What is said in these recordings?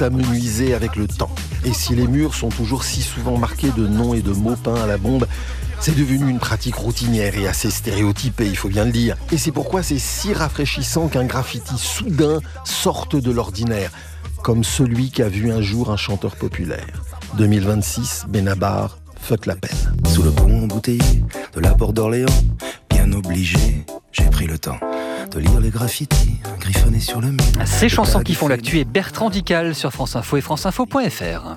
amenuisé avec le temps. Et si les murs sont toujours si souvent marqués de noms et de mots peints à la bombe, c'est devenu une pratique routinière et assez stéréotypée, il faut bien le dire. Et c'est pourquoi c'est si rafraîchissant qu'un graffiti soudain sorte de l'ordinaire, comme celui qu'a vu un jour un chanteur populaire. 2026, Benabar, fuck la peine. Sous le pont embouteillé de la porte d'Orléans, bien obligé, j'ai pris le temps de lire les graffitis griffonnés sur le mur. Ces chansons qui font l'actu et Bertrand Dical sur France Info et franceinfo.fr.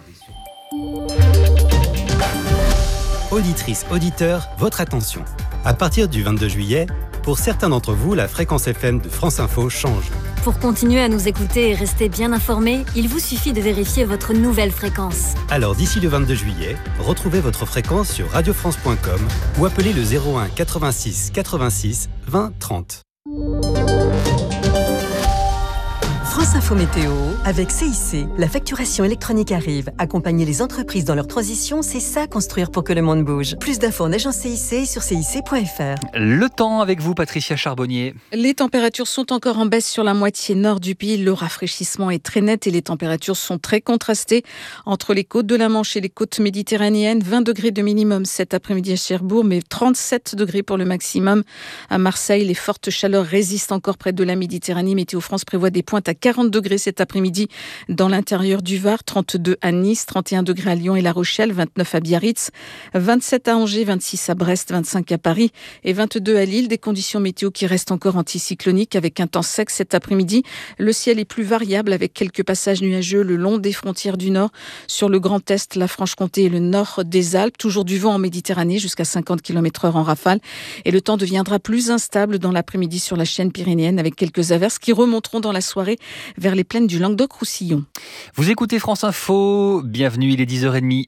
Auditrices, auditeurs, votre attention. À partir du 22 juillet, pour certains d'entre vous, la fréquence FM de France Info change. Pour continuer à nous écouter et rester bien informés, il vous suffit de vérifier votre nouvelle fréquence. Alors d'ici le 22 juillet, retrouvez votre fréquence sur radiofrance.com ou appelez le 01 86 86 20 30. France Info Météo, avec CIC. La facturation électronique arrive. Accompagner les entreprises dans leur transition, c'est ça construire pour que le monde bouge. Plus d'infos en agence CIC et sur cic.fr. Le temps avec vous, Patricia Charbonnier. Les températures sont encore en baisse sur la moitié nord du pays. Le rafraîchissement est très net et les températures sont très contrastées entre les côtes de la Manche et les côtes méditerranéennes. 20 degrés de minimum cet après-midi à Cherbourg, mais 37 degrés pour le maximum à Marseille. Les fortes chaleurs résistent encore près de la Méditerranée. Météo France prévoit des pointes à 40 degrés cet après-midi dans l'intérieur du Var, 32 à Nice, 31 degrés à Lyon et La Rochelle, 29 à Biarritz, 27 à Angers, 26 à Brest, 25 à Paris et 22 à Lille. Des conditions météo qui restent encore anticycloniques avec un temps sec cet après-midi. Le ciel est plus variable avec quelques passages nuageux le long des frontières du Nord sur le Grand Est, la Franche-Comté et le nord des Alpes. Toujours du vent en Méditerranée jusqu'à 50 km/h en rafale. Et le temps deviendra plus instable dans l'après-midi sur la chaîne pyrénéenne avec quelques averses qui remonteront dans la soirée vers les plaines du Languedoc-Roussillon. Vous écoutez France Info, bienvenue, il est 10h30.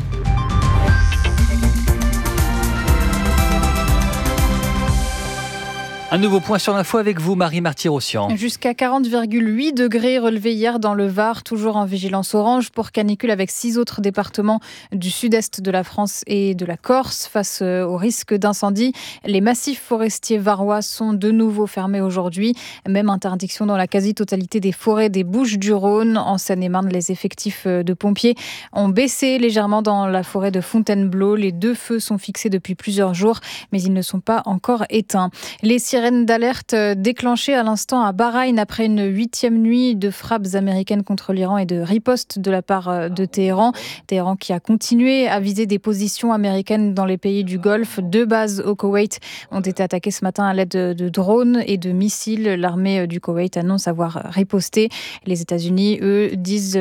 Un nouveau point sur l'info avec vous, Marie Marty-Rossian. Jusqu'à 40,8 degrés relevés hier dans le Var, toujours en vigilance orange pour canicule avec 6 autres départements du sud-est de la France et de la Corse. Face au risque d'incendie, les massifs forestiers varois sont de nouveau fermés aujourd'hui. Même interdiction dans la quasi-totalité des forêts des Bouches-du-Rhône. En Seine-et-Marne, les effectifs de pompiers ont baissé légèrement dans la forêt de Fontainebleau. Les 2 feux sont fixés depuis plusieurs jours, mais ils ne sont pas encore éteints. Les sirènes d'alerte déclenchées à l'instant à Bahreïn après une 8e nuit de frappes américaines contre l'Iran et de ripostes de la part de Téhéran. Téhéran qui a continué à viser des positions américaines dans les pays du Golfe. 2 bases au Koweït ont été attaquées ce matin à l'aide de drones et de missiles. L'armée du Koweït annonce avoir riposté. Les États-Unis, eux,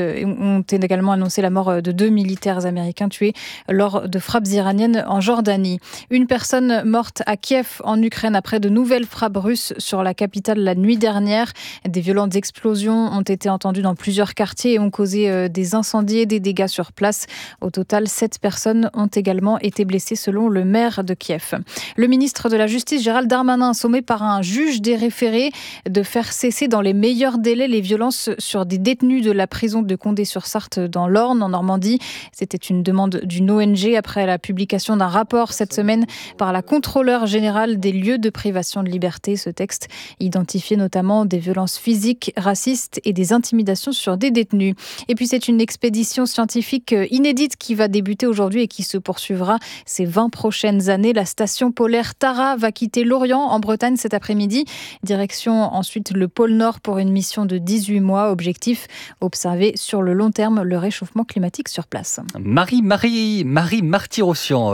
ont également annoncé la mort de 2 militaires américains tués lors de frappes iraniennes en Jordanie. Une personne morte à Kiev en Ukraine après de nouvelles frappes russes sur la capitale la nuit dernière. Des violentes explosions ont été entendues dans plusieurs quartiers et ont causé des incendies et des dégâts sur place. Au total, 7 personnes ont également été blessées selon le maire de Kiev. Le ministre de la Justice, Gérald Darmanin, sommé par un juge des référés de faire cesser dans les meilleurs délais les violences sur des détenus de la prison de Condé-sur-Sarthe dans l'Orne, en Normandie. C'était une demande d'une ONG après la publication d'un rapport cette semaine par la contrôleure générale des lieux de privation de liberté. Ce texte identifiait notamment des violences physiques, racistes et des intimidations sur des détenus. Et puis c'est une expédition scientifique inédite qui va débuter aujourd'hui et qui se poursuivra ces 20 prochaines années. La station polaire Tara va quitter Lorient en Bretagne cet après-midi. Direction ensuite le pôle Nord pour une mission de 18 mois. Objectif, observer sur le long terme le réchauffement climatique sur place. Marie Marty-Rossian,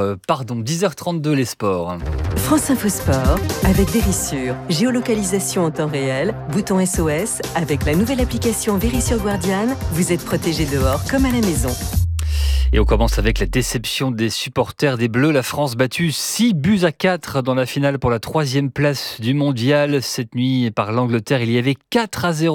10h32 les sports. France Info Sport avec Vérissure. Géolocalisation en temps réel, bouton SOS. Avec la nouvelle application Vérissure Guardian, vous êtes protégé dehors comme à la maison. Et on commence avec la déception des supporters des Bleus. La France battue 6-4 dans la finale pour la 3e place du mondial. Cette nuit, par l'Angleterre, il y avait 4-0